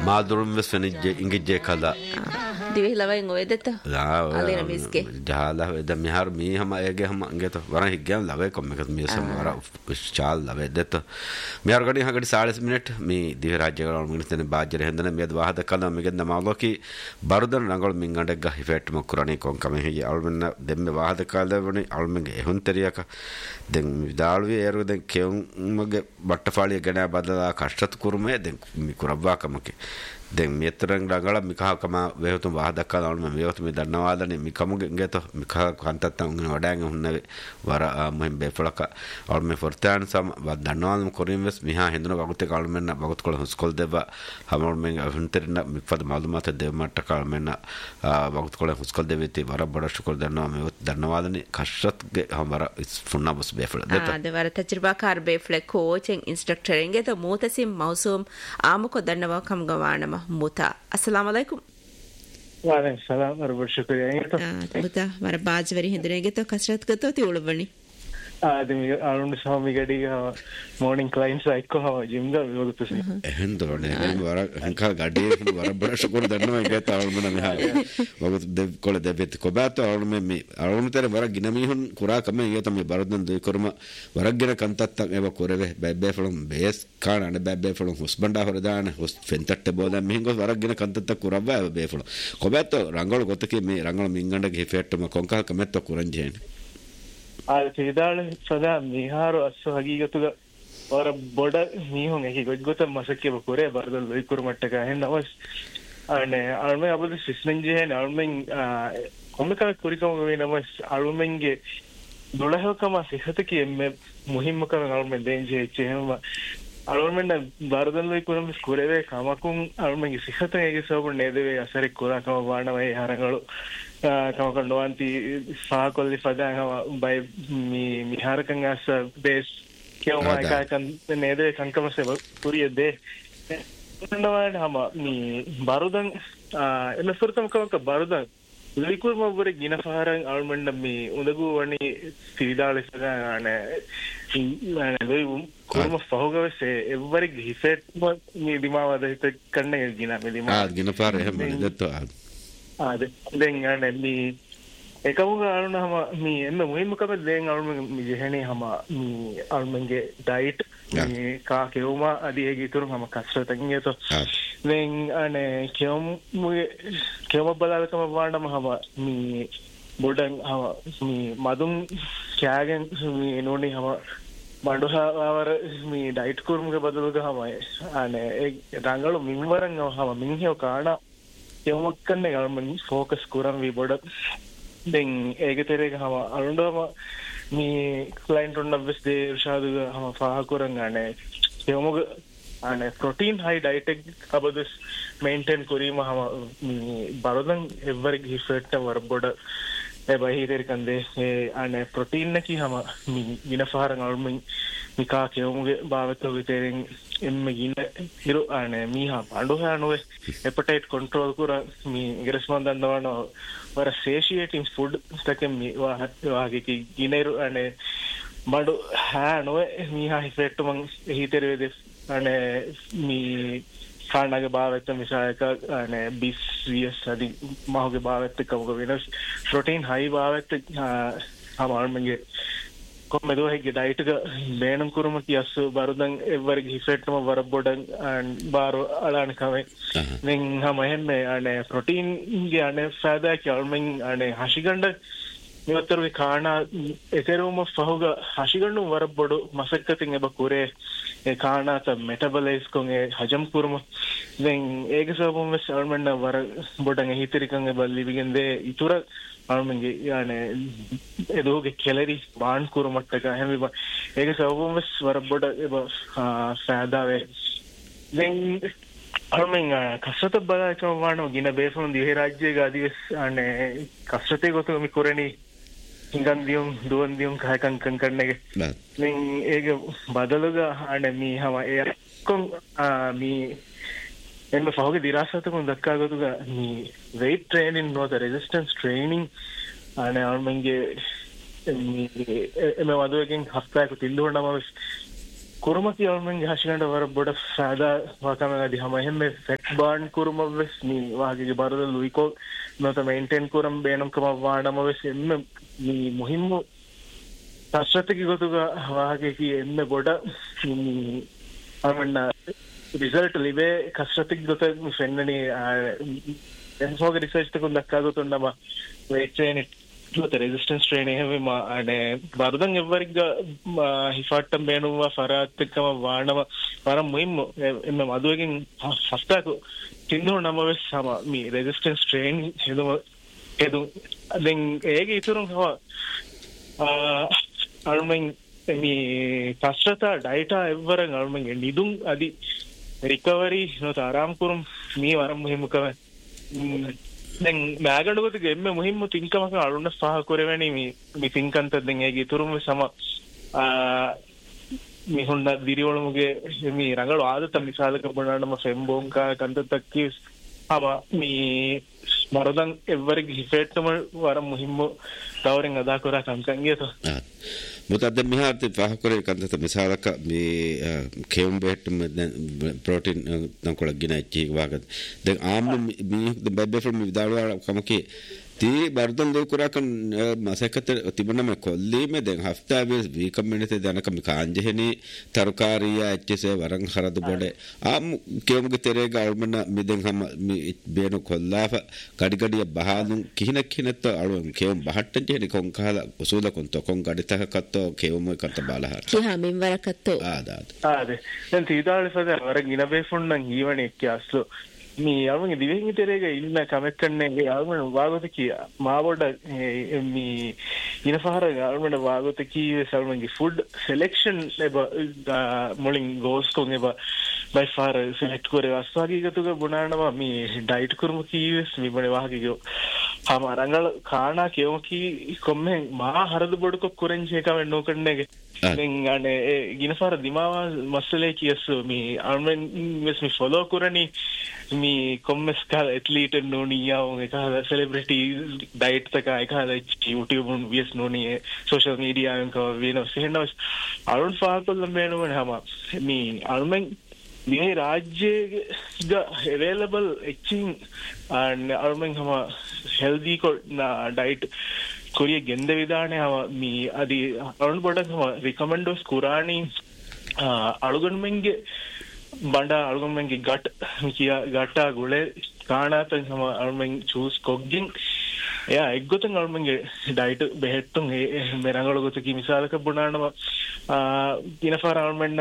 ಮಾದುರುಂ ವೆಸ್ವೆನಿಜ್ಜೆ ಇಂಗಿಜ್ಜೆ ಕಲ ದಿವಿ ಲವೈನ್ ಒಯದೆತ್ತ ಅಲಿನ ಮಿಸ್ಕೆ ಜಹಾಲ ದ ಮಿಹಾರ್ ಮಿ ಹಮ ಎಗೆ ಹಮ ಅಂಗೆತ ವರ ಹಿಗ್ಗಂ ಲವೆ ಕೊಮ್ಮೆ ಮಿ ಸಮರ ಚಾಲ್ ಲವೆ ದೆತ್ತ ಮಿಹಾರ್ ಗಡಿ ಹಗಡಿ 40 ಮಿನಿಟ್ ಮಿ ದಿವಿ ರಾಜ್ಯಗಳ ಮಿನಿತನೆ ಬಾಜರೆ ಹೆಂದನೆ ಮೇದ ವಾಹದ ಕಲ ಮಿಗೆಂದ ಮಾಲೋಕಿ ಬರುದನ್ ರಂಗಳು ಮಿಂಗಂಡೆಗ್ಗ ಹಿಫೆಟ್ ಮಕ್ಕುರಣಿ ಕೊಂಕಮೆ ಹಿ ಅವಳ್ಮೆನ್ನ ದೆಮ್ಮೆ ವಾಹದ ಕಾಲವಣಿ ಅವಳ್ಮೆಗೆ ಹುಂತೆರಿಯಕ ದೆಂ ದಾಳ್ವಿ ಏರು ದೆಂ ಕೆಂ ಮಗೆ ಬಟ್ಟಫಾಳಿಯ ಗಣ ಬದಲ ಕಷ್ಟತ್ ಕುರುಮೆ ದೆಂ ಮಿ ಕುರವ್ವಾ ಕಮಕೆ දැන් මෙතරම් රංගල මිකහකම වේහතු වහ දක්කා දාන්න මම වේහතු මේ දන්නවාදනේ මිකමුගේ ගෙත මිකහ කන්තත්තන් උගෙන වඩාගෙන හුන්නේ වර මම බෙෆලක අවල් මේ ෆර්තාන් සම දන්නවාදම කොරින් වෙස් මිහා හෙඳුන වගුතේ කාල්මෙන්න වගුත් කොළ හුස්කොල් දෙව හමල් මෙන් අහුන්තරන මිපද මාළුමාත දෙව මට්ට කාල්මෙන්න වගුත් කොළ හුස්කොල් දෙවිති වර බඩ ශුකොල් දන්නවා මේ දන්නවාදනේ කෂ්ටත්ගේ හමර ඉස් ෆුන්නා බස් බෙෆල දෙත දෙවර තජ්රබා කාර් බෙෆල කෝචින් ඉන්ස්ට්‍රක්ටර් එංගේ ත මෝතසිම් මෞසුම් ආමුකො දන්නවා කම් ගවානම मुता अस्सलाम वालेकुम वालेकुम सलाम और शुक्रिया तो मुता मारा बाजवरी हिंदरेगे तो कसरत करतो ती उळवणी आदमी अरुण स्वामी गडी मॉर्निंग क्लाइंट्स आइको हवा जिम दा होगतो से हेंदरोने वर हंका गाडी वर बड़ा शुक्र दन्नो है कहता और मन में वगत देव कोले देबेत को बात और में अरुण तेरे वर गिनमी हुन कुरा कमे ये तमे बरदन दे कर्म वरगिन कंतत्त एव कोरेवे बेबे फ्रॉम बेस काण बेबे फ्रॉम हस्बंडा ಹೊರದಾನ ಹೊಸ್ ಫೆಂತಟ್ಟೆ ಬೋದ ಮಿಂಗೋ ವರಗಿನ ಕಂತತ್ತ ಕುರವ್ವ ಬೇ ಫ್ರॉम को बात ರಂಗಳು ಗೊತ್ತಕ್ಕೆ ಮೇ ರಂಗಳು ಮಿಂಗಂಡಗೆ ಹಿಫೆಟ್ ಮ ಕೊಂಕ ಕಮೆತ್ತ ಕುರಂಜೇನೆ ආ තේදාල සදා මිහාර අස්ස හගීගතුග වර බොඩ මීහොන් එකි ගොජ්ගොත මසකේ බකුරේ බරදල් ලොයිකුර මට්ටක හෙන්නවස් අනේ අල්මෙ අපද සිස්නංජේ හෙන අල්මෙන් කොම්මකල කුරිකම වෙනවස් අල්මෙන්ගේ 12කම සිහතකී එම්මේ මුහිම්මකම අල්මෙන් දෙන්ජේ චේම අල්මෙන් බරදල් ලොයිකුරම ස්කුරේ කමකුන් අල්මෙන්ගේ සිහතකේ සෝබ නේදවේ අසරි කුරකම වානවේ හරಗಳು කමකණ්ඩවන්ති සාකොල්ලි ෆදාංග බයි මිහාරකන් අස බේස් කියවම එකකන් නේද කංකමසේ පුරිය දේ නවන හම මි බරුදන් එලසුරතම කමක බරුදන් ලිකුල් මොබර ගිනෆාරන් අල්මන්න මි උදගු වනි සිවිදාලස ගානේ ලොයි කොම ෆහෝගවසේ එවරි ගිෆෙට් මි දිමාවද හිත කන්නේ ගිනා මි දිමා ගිනෆාර එහෙම දෙතෝ ආද දැන් යන්නේ මි එකමුග අරුණහම මි එන්න මුහිම්මකම දැන් අරුණ මි ජෙහනේ හම මි අරුණගේ ඩයිට් මි කා කෙවුමා අදී ගිතුරු හම කස්රතන් යතෝ දැන් අනේ කෙවම බලාලකම වණ්ඩම හම මි බොඩන් හම මි මදුන් කෑගෙන් මි නෝනි හම බඩුහාවර මි ඩයිට් කුරුමුගේ බදලුග හමයි අනේ ඒ රංගලු මින්වරන් හම මින්හියෝ කාණා යොමක්කන්නේ ගල්මන් ෆෝකස් කරන් වි බොඩ දැන් ඒක තේරෙක හම අරුණ්ඩම මි ක්ලයින්ට් උන්න බස් දේ ඉර්ෂාදුග හම ෆාහ කරන් අනේ යොමග අනේ ප්‍රෝටීන් හයි ඩයිට් එක අබදස් මේන්ටේන් කරීම හම මි බරදන් එවරි ගිෆෙට් වර බොඩ ඒ බහිරේ කන්දේ ඒ අනේ ප්‍රෝටීන් නකි හම මි විනෆාරන් අල්මන් මිකා කෙවමුගේ භාවිත විතරෙන් එම්ම ගින්න හිරු අනේ මීහා බඬෝ යනෝ එපටයිට් කන්ට්‍රෝල් කර මී ඉංග්‍රීසි දන්නවන වර සේෂියේටින් ෆුඩ් ස්ටකම් මී වාගේ ගිනේරු අනේ බඬෝ හානෝ මීහා හිෆෙට් මං හිතර වේද අනේ මී කාණගේ භාවිත මිසයක අනේ බිස්වියස් අදි මහගේ භාවිත කවක වෙනස් ප්‍රෝටීන් හයි භාවිත අමාල්මගේ කොම්මෙ දෝහෙගේ ඩයිට් එක බේනම් කුරුම කියස් බරුදන් එවරි හිෆෙට්ම වර බොඩන් බාරෝ අලාන කමයි මෙන් හැමෙන්නේ අනේ ප්‍රෝටීන් ගේ අනේ ෆාදා කියල්මෙන් අනේ හෂිගණ්ඩ මෙවතරේ කාණා එතරුම ෆහුග හෂිගණ්ඩු වර බොඩු මසක්කතින් එබ කුරේ ඒ කාණාත මෙටබොලයිස් කොන් ඒ හජම් කුරුම දැන් ඒක සෝබොම සල්මන්න වර බොඩන් හිතරිකන් එබ ලිවිගෙන්දේ ඉතුර අල්මගේ යන්නේ එදෝගේ කැලරි බාන් කුරුමට්ටක හැම ඒක සවොම වර බොඩ එබ සාදාවේ දැන් අල්මෙන් කසත බලකම වano ගින බේසොන් දිවේ රාජ්‍යයේ ගාදිවස් අනේ කසතේ ගොතෝ මි කරණි හිඟන් දියුම් දුවන් දියුම් කහකන් කන් කන්නගේ දැන් ඒක බදලුග අනේ මි හම ඒ කොම් මි එන්න ෆහෝගේ දිරාසතකුන් දක්කා ගොතුග මි weight training no the resistance training අනේ අල්මන්ගේ එමෙ වදෝකින් හස්තයක තිල්ලුවනම kurumaki almen hashiganda war boda sada wakama adi hama hemme fat burn kuruma wes ni wahage barada luiko nota maintain kuram benam kama waanama wes emme ni muhimmu tashataki gotuga wahage ki emme boda ni amanna result live kashataki gotu fennani ensoge research takun dakka gotundama weight training the resistance training have ma ane barudan evvariga hifattam beenuwa faraattakama waanama varam muhimmu emme maduwegen hastaku tinnu namawe sama mi resistance training edu den ege iturun hawa almen mi kasrata dieta evvaran almen nidun adi recovery no aram kurum mi varam muhimmu kama දැන් මෑගඩගොතක එම්ම මුහිම්ම තිංකමක අලුන්න සහ කරවැනි මි තිංකන්ත දැන් ඒගේ තුරුම සම මිහුන්න දිරිවලමුගේ මි රංගල ආදත මිසාලක බණනම සෙම්බෝංකා කන්තතක්කි අම මි මරදන් එවරිගේ හිෆෙට්ටම වර මුහිම්ම තවරෙන් අදා කරා කංකංගියත මුතද්ද මිහාත් පහකරේ කන්තත මිසාලක මේ කෙම් බෙට් ප්‍රෝටීන් නංකොල ගිනච්චි වාගත් දැන් ආම්ම මි බෙබ්බෙ ෆ්‍රොම් විදාලවල කමකේ ती बर्दन दो कुरा कन मसकत तिबना में कोल्ली में दें हफ्ता भी वीकम में ते दना कम कांजे हनी तरकारिया अच्छे से वरंग खरद बड़े आम क्यों के तेरे गाँव में ना मिदें हम बेनो कोल्ला गाड़ी गाड़ी बहादुं किन तो आलू क्यों बहट्टन जे निकों काला उसूला कौन तो कौन गाड़ी तक कत्तो क्यों में कत्तो बाला हर कि हाँ मिंबर कत्तो आदे then तीदाल फदर वरंग इना बेफुन नंग हीवने क्या असलो මේ යවගේ දිවෙන් ඉතරේක ඉන්න කමෙන්ට් කරන්නේ යාළුවන වාගොත කියා මාවඩ මේ ඉනසහර යාළුවන වාගොත කීවේ සල්මන්ගේ ෆුඩ් සිලෙක්ෂන් එබ මොලින් ගෝස් කොන් එබ by far select करे वास्तवागी गतुग बुनाणवा मी डाइट कुर्म कीवेस मी बने वाहगी हम अरंगल खाना क्यों की कोम्मे मा हरद बडको कुरेंजे का नो करने के ने गिनफार दिमावा मसले कियस मी आर्मेन मिस मी फॉलो करनी मी कोम्मे स्कल एथलीट नोनिया होंगे का सेलिब्रिटी डाइट तक आए का यूट्यूब वीएस नोनी सोशल मीडिया का वीनो सेनो अरुण फाको लंबेनो हम मी आर्मेन මේ රාජ්‍යයේ available එච්චින් අල්මෙන් හම healthy diet කොරිය ගෙන්ද විදානේ හම මේ අදි අරුණ පොඩක් හම recommend os කුරාණි අලුගන්මෙන්ගේ බණ්ඩා අලුගන්මෙන්ගේ ගට් කියා ගටා ගුලේ කාණාතන් හම අල්මෙන් choose cooking එයා එක්ගොතන් අල්මෙන්ගේ diet බෙහෙට්ටුන් මේ රංගලගොත කි මිසාලක බුණානම ඉනෆාර අල්මෙන්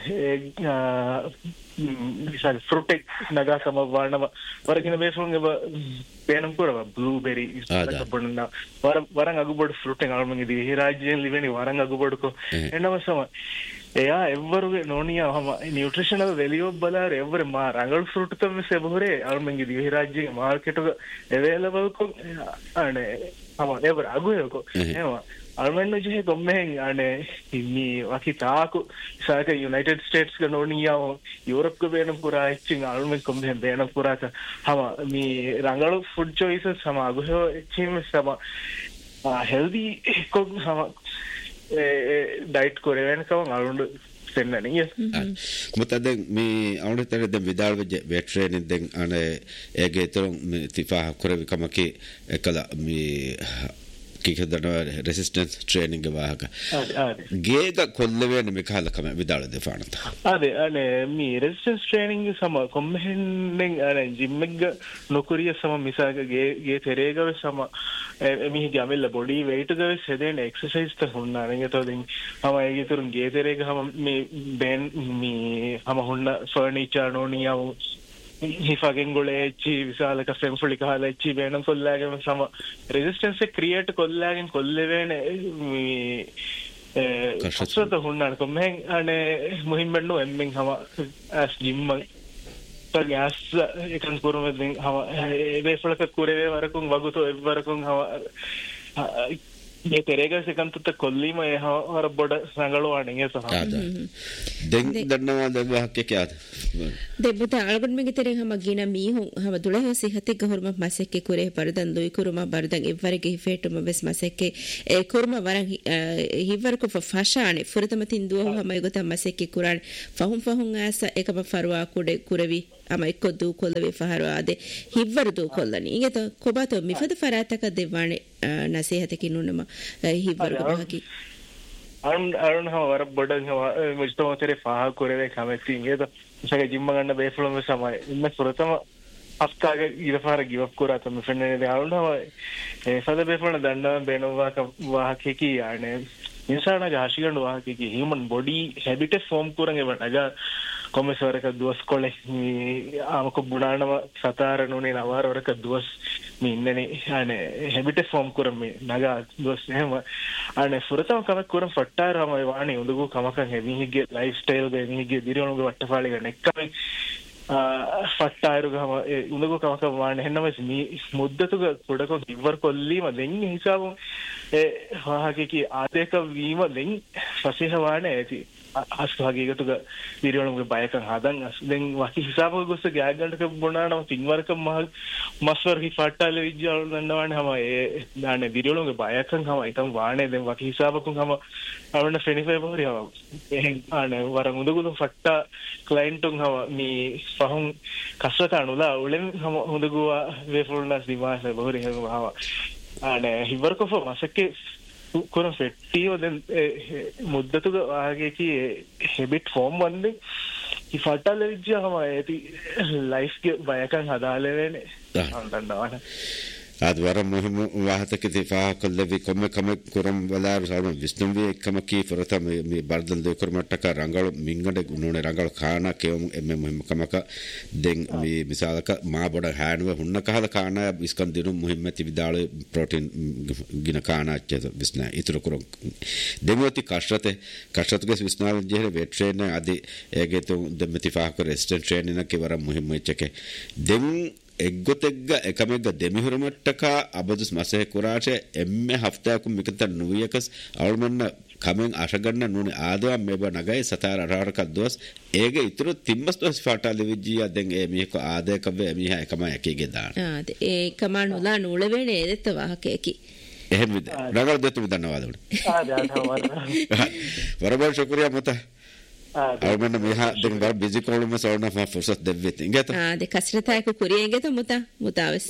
misal fruit naga sama warna warakina besung eba penam kura blueberry isaponna warang agubod fruit ngalmangi di hirajyen liveni warang agubod ko enama sama eya evvaruge noniya hama nutritional value balar evvare ma rangal fruit tamme sebore almangi di hirajyen market available ko ane hama ever aguye ko ema almenno je gommehen ane mi waki taaku isaka united states ga noniya europe ga benam pura ichin almen gommehen benam pura ka hama mi rangalu food choices sama aguho ichin sama healthy ko hama diet koreven ka alundu sennani yes mutta den mi alundu tere den vidal ve training den ane ege torong mi tifa korevi kamaki ekala mi kikadana resistance training gawaka gega kolleve ne mekhala kama vidala defanata ade mi resistance training sama kommen ane gym nokuriya sama misaga ge terega sama mi gamella body weight ga seden exercise ta hunna ne to den ama ege turun ge terega hama mi ben mi hama hunna furniture noniya हिफागें गुले ची विशाल का फेमफुली का हाल ची बेनम कोल्लागे में समा resistance से create कोल्लागे कोल्लेवे ने कसरत तो हुन्ना को मैं अने मुहिम बन्नो एम्बिंग हमा एस जिम तर गैस एकन पुरो में दिन हमा बेफल का कुरेवे वरकुं वगुतो वरकुं हमा මේ තෙරේක සිකන්තත කොල්ලීම හර බොඩ සංගලවාණගේ සහ දෙන් දන්නවාද වාක්‍යකයාද දෙබ්බත අලගොන් මෙගේ තෙරෙන් හම ගින මීහුන් හම දුලහ සිහතෙක් ගහුරුම මසෙක්කේ කුරේ පරදන් දුයි කුරුම බරදන් එවරගේ හිෆේටුම බස් මසෙක්කේ ඒ කුරුම වරන් හිවරක ෆෂානේ ෆුරතම තින්දුව හම යගත මසෙක්කේ කුරාන් ෆහුන් ආස එකම ෆරුවා කුඩේ කුරවි ama ekko du kollawe faharwaade hivvaru du kollani igeta kobato mifada farataka devane nasihate kinunama hivvaru bahaki arun ha war bodan ha mujto tere faha kurave kameti igeta sage jimma ganna befulum samay inna suratama aftaga idafara give up kura tam fenne de arun ha fada befulna danna benova ka wahake ki ane insana ga hashigandu wahake ki human body habitat form kurange banaga කොමසවරක දුවස් කොලේ ආමක බුණානම සතාරනුනේ නවාරවරක දුවස් මේ ඉන්නනේ අනේ හැබිට form කරමේ නගා දුවස් එහෙම අනේ ෆුරතම කම කරම් ෆට්ටාරම වාණි උඳගු කමකන් හෙවිහිගේ life style ගේ මිහිගේ දිරියොනුගේ වට්ටපාලි ගන්න එක්කම ෆට්ටාරුගම උඳගු කමක වාණි හෙන්නම මේ මුද්දතුක පොඩක ඉවර් කොල්ලීම දෙන්නේ හිසාව ඒ වාහකේ කී ආදේක වීම දෙන් පසේහ වාණි ඇති අස්වාගේකතුක දිරියොනුගේ බයකන් හදන් දැන් වකි හිසාව ගොස්ස ගෑගන්ටක බොනානම තින්වරක මස්වර හි ෆට්ටාල විද්‍යාව දන්නවනේ හැම ඒ දාන්නේ දිරියොනුගේ බයකන් හැම ඊටම වාණේ දැන් වකි හිසාවකුන් හැම අවන්න ෆෙනිෆේ බෝරියව එහෙන් ආනේ වර මුදගුතු ෆට්ටා ක්ලයන්ටුන් හැම මේ පහුන් කස්සකනුලා උලෙන් හැම මුදගුවා වේෆුල්නස් දිමාස බෝරිය හැම ආනේ හිවරකෝ මසකේ කොරන් ෆෙට්ටියෝ දැන් මුද්දතුක ආගේ කී හැබිට් ෆෝම් වන්නේ ಈ ಫಟಲ್ ವಿದ್ಯ ಹಮ ಏತಿ ಲೈಫ್ ಗೆ ಬಯಕನ್ ಹದಾಲೆವೇನೆ ಅಂದಣ್ಣವನ ad wara muhim wahatake difaa kollavi komme kame kuram wala salman visnumvi ekkama ki forata me bardal de kurmattaka rangalu mingade none rangalu khana kevum emme muhim kamaka den me misalaka ma boda hanwa hunna kahala khana iskan dinu muhim ti vidale protein gina khana achcha visna ituru kurum demoti kashrate ge visna jehere weight train adi ege tu demeti fa ko resistance training ke wara muhim echke den එක්ගොතෙක්ග එකමෙක්ග දෙමිහුරුමට්ටක අබදුස් මසහ කුරාෂේ එම්මෙ හෆ්තායකු මිකත නුවියකස් අවල්මන්න කමෙන් අශගන්න නුනේ ආදවා මෙබ නගයි සතාර අරාරක දොස් ඒගේ ඉතුරු තිම්මස් දොස් ෆාටාලි විජියා දැන් ඒ මිහක ආදයක වේ මිහ එකම එකේගේ දාන ඒ කමනුලා නුල වෙනේ එදෙත වාහකේකි එහෙම නගර දෙතු දන්නවාද උනේ වරබල් ශුක්‍රියා මත අවමන මෙහා දෙන් බර බිසි කොළුම සෝන ෆා ෆුර්සත් දෙවෙත් ඉංගත de kasrataayක කුරිය ඉංගත මුතාවස්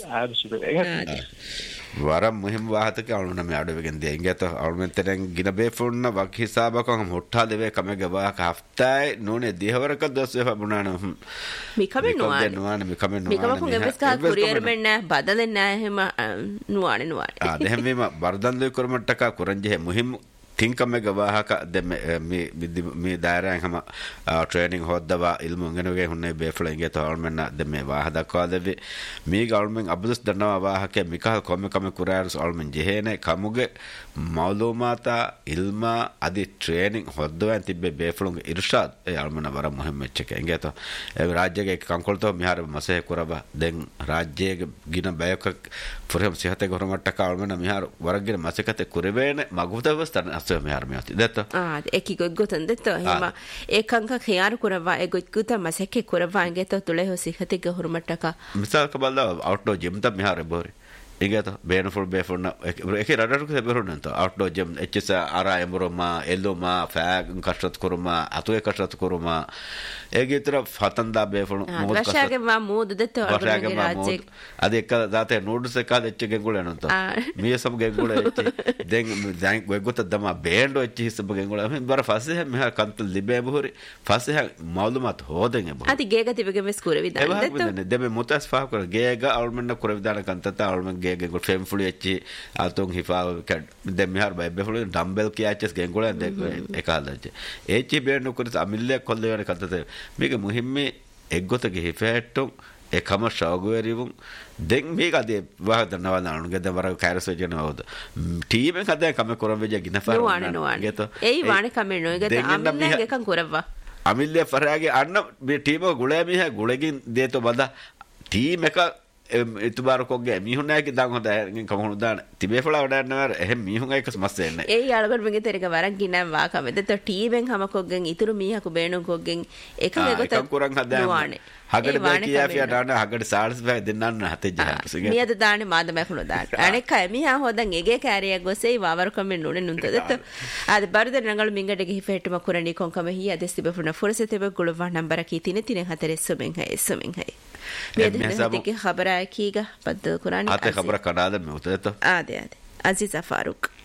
වරම් මුහිම් වාහතක අවුන මේ අඩවෙගෙන් දෙ ඉංගත අවුමෙන්තරෙන් ගින බේෆුන්න වක් හිසාබකම් හොට්ටා දෙවේ කමෙග වාක හෆ්තායි නෝනේ දෙහවරක දොස් වේ බුණාන මිකමෙන් නුවාන මිකමකුන් එබස්කා කුරියර් මෙන්න බදලෙන්න එහෙම නුවානේ දෙහෙම මේ බර්දන් දෙ කරමට්ටක කුරංජේ මුහිම් තින්කම ගවාහක මේ දායරයන් හම ට්‍රේනිං හොද්දවා ඉල්මු ගෙනුගේ හුන්නේ බේෆලෙන්ගේ තවල්මෙන්න දෙමේ වාහ දක්වා දෙවි මේ ගල්මෙන් අබදුස් දන්නවා වාහකේ මිකහ කොම්ම කුරාරස් අල්මෙන් ජෙහෙනේ කමුගේ මවලෝමාතා ඉල්මා අදි ට්‍රේනිං හොද්දවෙන් තිබ්බේ බේෆලුන්ගේ ඉර්ෂාද් ඒ අල්මන වර මුහිම් මෙච්චක එංගේත ඒ රාජ්‍යගේ කංකොල්තෝ මිහාර මසේ කුරබ දෙන් රාජ්‍යයේ ගින බයක ෆොරම් සිහතේ ගොරමට්ටක අල්මන මිහාර වරගෙන මසකතේ කුරවේනේ මගුතවස් තන මෙහාරමියති දෙත ඒකි ගොත්තන් දෙත හිම ඒකංක ಖಯಾರು ಕುರವಾ ಏ ಗೊತ್ತ ಮಸಕ್ಕೆ ಕುರವಾ ಅಂಗೆತ ತುಳೆ ಹೊಸಿ ಹತಿಗ ಹುರುಮಟ್ಟಕ ಮಿಸಾಲ್ ಕಬಲ್ಲ ಔಟ್ಡೋರ್ ಜಿಮ್ ತ ಮೆಹಾರ ಬೋರಿ ඉගත බේනෆුල් බේෆුන්න එක රටක බෙරුනන්ත අවට්ඩෝ ජම් එච්චස අරා එඹරොම එල්ලොම ෆෑග් කෂ්ටත් කුරුම අතුවේ කෂ්ටත් කුරුම ඒගේතර ෆතන්දා බේෆුන් මොද රෂාගේ වා මොද දෙත රෂාගේ රාජ්‍ය අද එක දාතේ නූඩ්ස් එක දෙච්ච ගෙගුල නන්ත මිය සබ ගෙගුල එච්ච දැන් ගොගොත දම බේන්ඩෝ එච්ච හිසබ ගෙගුල මෙ බර ෆසේ මෙහ කන්ත ලිබේ බහුරි ෆසේ මාලුමාත් හොදෙන් එබ අති ගේග තිබෙගේ මෙස් කුර විදාන දෙත දෙබේ මුතස් ෆා කර ගේග අවල්මන්න කුර විදාන කන්තත අවල්මන් गे फेम फुली अच्छी आतों हिफा दे मिहार बाय बे फुली डंबल कियाचस गेंगोले दे एकादच एची बेन नुकर अमिल्ले कोल्ले वन कतते मेगे मुहिम्मे एग्गोतगे हिफेट्टो एकम शौगवेरिवुं දෙන් මේක අද වාහ දන්නවා නානුගේ දවර කැරසෝජන වද ටීම් එක අද කම කරම් වෙජ ගිනෆා නුවානේ ගේත ඒයි වානේ කම නෝගත අමිල්ලේ එකන් කරවා අමිල්ලේ ෆරාගේ අන්න මේ ටීම ගුලේ මිහ ගුලෙකින් දේතෝ බද ටීම් එක ඉතුබාර කොග්ගේ මිහුණෑකි දන් හොඳ කමුණු දාන තිබේ ෆලා වඩන්නවර එහෙම මිහුන් එකස් මස්සෙන්නේ ඒ යාලගොඩ මගේ තෙරක වරක් ගිනම් වාකමෙද තෝ ටීවෙන් හම කොග්ගෙන් ඉතුරු මීහකු බේණු කොග්ගෙන් එකම ගොත කුරන් හදාන හගඩ බැකියා දාන හගඩ සාල්ස් බෑ දෙන්නන්න හතේ ජහපසගේ මියද දාන්නේ මාද මැකුණු දාන අනෙක් අය මිහා හොදන් එගේ කෑරියක් ගොසේ වවර කමෙන් නුනේ නුන්තදත ආද බර්ද නංගල මින්ගඩ ගිහි ෆෙට්ටම කුරණී කොන්කම හිය අදස් තිබුණ ෆොරසෙතෙබ ගුලව නම්බර කී තින තින හතරේ සොමෙන් හයි සොමෙන් හයි මියද හදිගේ خبر කීග බද්ද කුරණී අත خبر කඩාද මෙතත ආදේ අසීසා ෆාරුක්